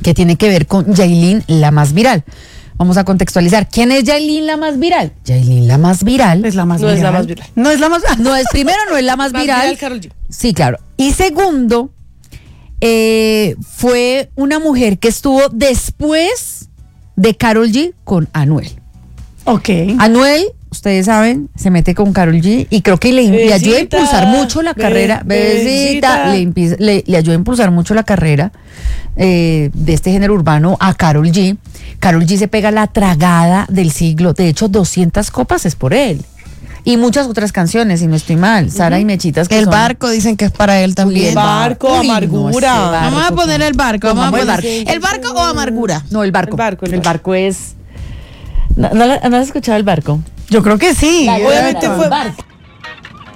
que tiene que ver con Yailin, la más viral. Vamos a contextualizar. ¿Quién es Yailin, la más viral? Yailin, la más viral. Es la más viral. Es la más viral. No es la más viral. No es, primero, no es la más viral. Karol G. Sí, claro. Y segundo, fue una mujer que estuvo después de Karol G con Anuel. Ok. Anuel, ustedes saben, se mete con Karol G y creo que le ayuda a impulsar mucho la carrera. Besita. Le ayuda a impulsar mucho la carrera de este género urbano a Karol G. Karol G se pega la tragada del siglo. De hecho, 200 copas es por él. Y muchas otras canciones, si no estoy mal. Sara y Mechitas. Que El son- barco dicen que es para él también. el barco, Uy, no, amargura. ese barco, Vamos a poner el barco. Pongamos Vamos a el poner barco. el barco o amargura. No, el barco. El El barco. barco es... ¿No has escuchado el barco? Yo creo que sí. Obviamente fue. Barco.